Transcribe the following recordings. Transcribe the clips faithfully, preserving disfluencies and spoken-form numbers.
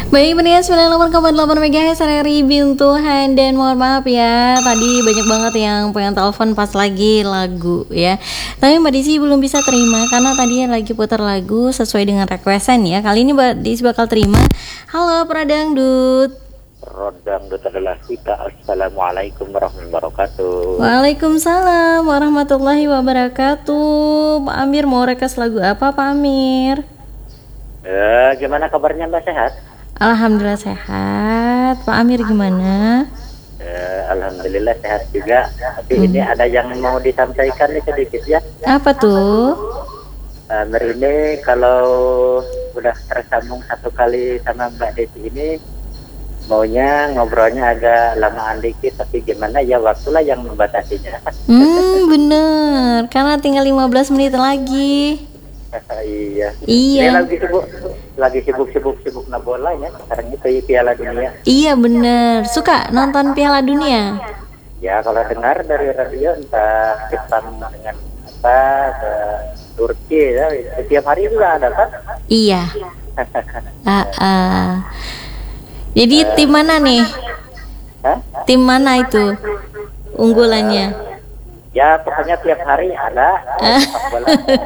Baik, pendengar sembilan puluh delapan koma delapan MHz Reri Bintuhan. Dan mohon maaf ya, tadi banyak banget yang pengen telepon pas lagi lagu ya. Tapi Mbak Desi belum bisa terima karena tadi lagi putar lagu sesuai dengan requestan ya. Kali ini Mbak Desi bakal terima. Halo Pradangdut. Pradangdut adalah kita. Assalamualaikum warahmatullahi wabarakatuh. Waalaikumsalam warahmatullahi wabarakatuh. Pak Amir mau request lagu apa Pak Amir? Eh, gimana kabarnya Mbak, sehat? Alhamdulillah sehat. Pak Amir gimana? Eh, Alhamdulillah sehat juga. Tapi hmm. ini ada yang mau disampaikan nih sedikit ya. Apa tuh? Amir ini kalau udah tersambung satu kali sama Mbak Desi ini, maunya ngobrolnya agak lamaan dikit, tapi gimana ya, waktulah yang membatasinya. Hmm, bener. Karena tinggal lima belas menit lagi. Iya. Iya. Ini lagi sibuk, lagi sibuk-sibuk sibuk na bola ya. Sekarang itu Piala Dunia. Iya bener. Suka nonton Piala Dunia? Ya kalau dengar dari radio entah Jepang dengan apa ke Turki ya, setiap hari juga ada kan? Iya. uh, uh. Jadi uh, tim mana nih? Hah? Tim mana itu unggulannya? Ya pokoknya tiap hari ada sepak bola.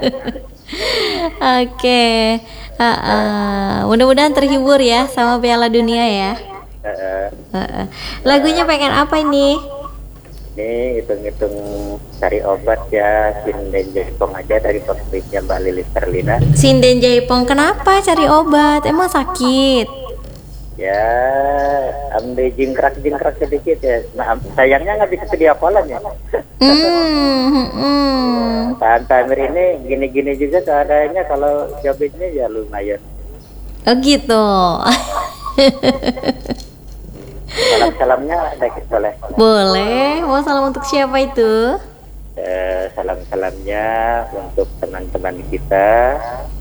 Oke, okay. uh, uh. mudah-mudahan terhibur ya sama Piala Dunia ya. Uh, uh. Lagunya pengen apa ini? Ini hitung-hitung cari obat ya, Sinden Jaipong aja dari konfliknya Mbak Lilis Terlina. Sinden Jaipong, kenapa cari obat? Emang sakit? Ya, ambil jingkrak-jingkrak sedikit ya. Nah, sayangnya nggak bisa sedia polan ya. Hmm, hmm. Pak Amir ini gini-gini juga keadaannya, kalau jobnya ya lumayan. Oh gitu. Salam-salamnya ada boleh? Boleh. Mau salam untuk siapa itu? Eh, salam-salamnya untuk teman-teman kita